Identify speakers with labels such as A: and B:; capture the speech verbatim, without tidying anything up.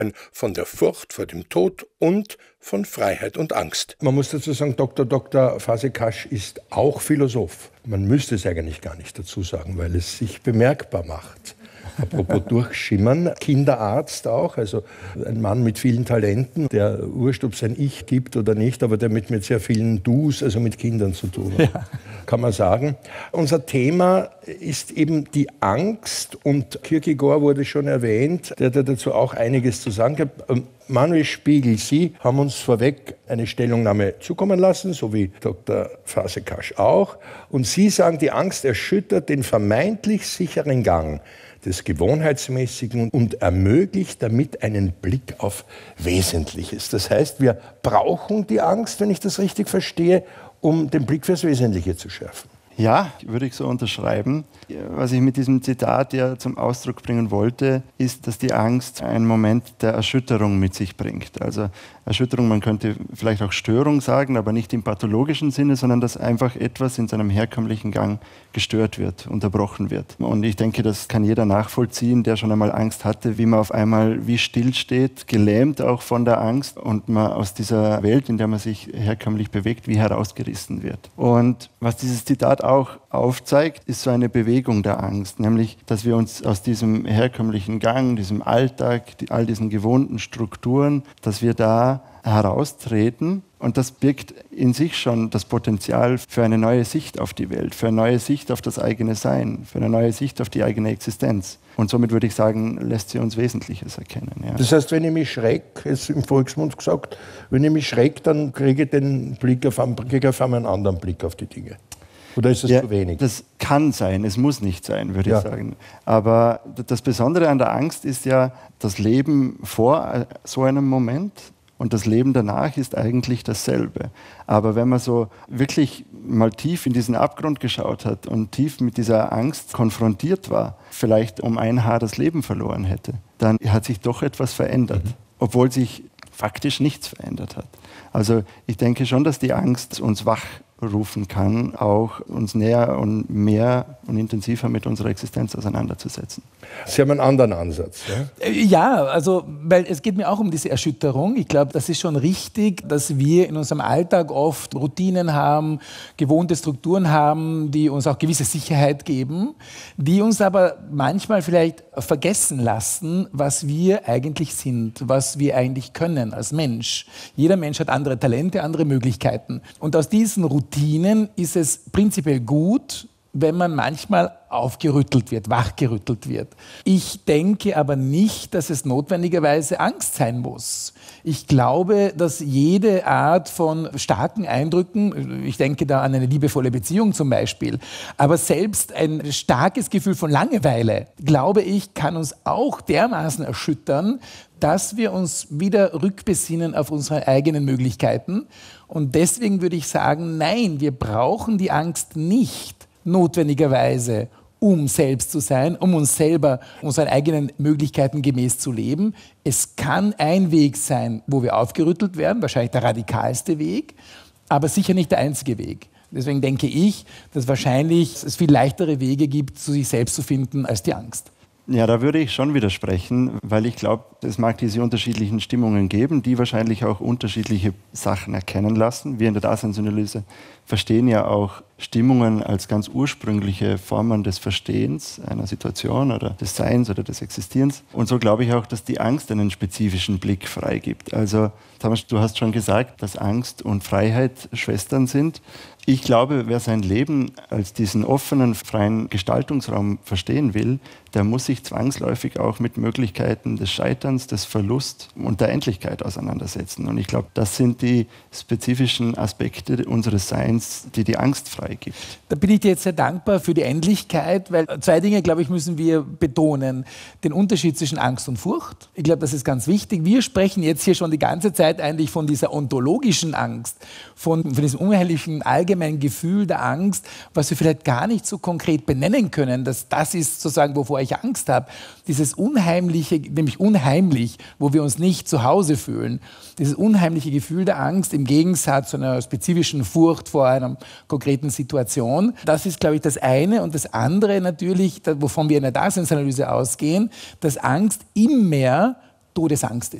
A: von der Furcht vor dem Tod und von Freiheit und Angst.
B: Man muss dazu sagen, Doktor Doktor Fazekas ist auch Philosoph. Man müsste es eigentlich gar nicht dazu sagen, weil es sich bemerkbar macht. Apropos durchschimmern, Kinderarzt auch, also ein Mann mit vielen Talenten, der wurscht, ob es ein Ich gibt oder nicht, aber der mit, mit sehr vielen Dus, also mit Kindern zu tun hat, ja. Kann man sagen. Unser Thema ist eben die Angst und Kierkegaard wurde schon erwähnt, der hat dazu auch einiges zu sagen hat. Manuel Spiegel, Sie haben uns vorweg eine Stellungnahme zukommen lassen, so wie Doktor Fazekas auch. Und Sie sagen, die Angst erschüttert den vermeintlich sicheren Gang des Gewohnheitsmäßigen und ermöglicht damit einen Blick auf Wesentliches. Das heißt, wir brauchen die Angst, wenn ich das richtig verstehe, um den Blick fürs Wesentliche zu schärfen.
C: Ja, würde ich so unterschreiben. Was ich mit diesem Zitat ja zum Ausdruck bringen wollte, ist, dass die Angst einen Moment der Erschütterung mit sich bringt. Also Erschütterung, man könnte vielleicht auch Störung sagen, aber nicht im pathologischen Sinne, sondern dass einfach etwas in seinem herkömmlichen Gang gestört wird, unterbrochen wird. Und ich denke, das kann jeder nachvollziehen, der schon einmal Angst hatte, wie man auf einmal wie still steht, gelähmt auch von der Angst und man aus dieser Welt, in der man sich herkömmlich bewegt, wie herausgerissen wird. Und was dieses Zitat auch aufzeigt, ist so eine Bewegung der Angst, nämlich, dass wir uns aus diesem herkömmlichen Gang, diesem Alltag, all diesen gewohnten Strukturen, dass wir da heraustreten. Und das birgt in sich schon das Potenzial für eine neue Sicht auf die Welt, für eine neue Sicht auf das eigene Sein, für eine neue Sicht auf die eigene Existenz. Und somit würde ich sagen, lässt sie uns Wesentliches erkennen. Ja.
B: Das heißt, wenn ich mich schrecke, ist im Volksmund gesagt, wenn ich mich schrecke, dann kriege ich den Blick auf, kriege auf einmal einen anderen Blick auf die Dinge. Oder ist das
C: ja,
B: zu wenig?
C: Das kann sein, es muss nicht sein, würde
B: ja.
C: ich sagen. Aber das Besondere an der Angst ist ja das Leben vor so einem Moment und das Leben danach ist eigentlich dasselbe. Aber wenn man so wirklich mal tief in diesen Abgrund geschaut hat und tief mit dieser Angst konfrontiert war, vielleicht um ein Haar das Leben verloren hätte, dann hat sich doch etwas verändert, mhm. obwohl sich faktisch nichts verändert hat. Also ich denke schon, dass die Angst uns wach rufen kann, auch uns näher und mehr und intensiver mit unserer Existenz auseinanderzusetzen.
B: Sie haben einen anderen Ansatz. Ja,
D: ja also weil es geht mir auch um diese Erschütterung. Ich glaube, das ist schon richtig, dass wir in unserem Alltag oft Routinen haben, gewohnte Strukturen haben, die uns auch gewisse Sicherheit geben, die uns aber manchmal vielleicht vergessen lassen, was wir eigentlich sind, was wir eigentlich können als Mensch. Jeder Mensch hat andere Talente, andere Möglichkeiten. Und aus diesen Routinen ist es prinzipiell gut, wenn man manchmal aufgerüttelt wird, wachgerüttelt wird. Ich denke aber nicht, dass es notwendigerweise Angst sein muss. Ich glaube, dass jede Art von starken Eindrücken, ich denke da an eine liebevolle Beziehung zum Beispiel, aber selbst ein starkes Gefühl von Langeweile, glaube ich, kann uns auch dermaßen erschüttern, dass wir uns wieder rückbesinnen auf unsere eigenen Möglichkeiten. Und deswegen würde ich sagen, nein, wir brauchen die Angst nicht notwendigerweise, um selbst zu sein, um uns selber, unseren eigenen Möglichkeiten gemäß zu leben. Es kann ein Weg sein, wo wir aufgerüttelt werden, wahrscheinlich der radikalste Weg, aber sicher nicht der einzige Weg. Deswegen denke ich, dass wahrscheinlich es viel leichtere Wege gibt, zu sich selbst zu finden, als die Angst.
C: Ja, da würde ich schon widersprechen, weil ich glaube, es mag diese unterschiedlichen Stimmungen geben, die wahrscheinlich auch unterschiedliche Sachen erkennen lassen. Wir in der Daseinsanalyse verstehen ja auch Stimmungen als ganz ursprüngliche Formen des Verstehens einer Situation oder des Seins oder des Existierens. Und so glaube ich auch, dass die Angst einen spezifischen Blick freigibt. Also, Thomas, du hast schon gesagt, dass Angst und Freiheit Schwestern sind. Ich glaube, wer sein Leben als diesen offenen, freien Gestaltungsraum verstehen will, der muss sich zwangsläufig auch mit Möglichkeiten des Scheiterns, des Verlusts und der Endlichkeit auseinandersetzen. Und ich glaube, das sind die spezifischen Aspekte unseres Seins, die die Angst freigibt.
D: Da bin ich dir jetzt sehr dankbar für die Endlichkeit, weil zwei Dinge, glaube ich, müssen wir betonen. Den Unterschied zwischen Angst und Furcht. Ich glaube, das ist ganz wichtig. Wir sprechen jetzt hier schon die ganze Zeit eigentlich von dieser ontologischen Angst, von, von diesem unheimlichen allgemeinen Gefühl der Angst, was wir vielleicht gar nicht so konkret benennen können. Dass das ist sozusagen, wovor ich Angst habe. Dieses Unheimliche, nämlich unheimlich, wo wir uns nicht zu Hause fühlen. Dieses unheimliche Gefühl der Angst im Gegensatz zu einer spezifischen Furcht vor einer konkreten Situation. Das ist, glaube ich, das eine. Und das andere natürlich, wovon wir in der Daseinsanalyse ausgehen, dass Angst immer Todesangst ist.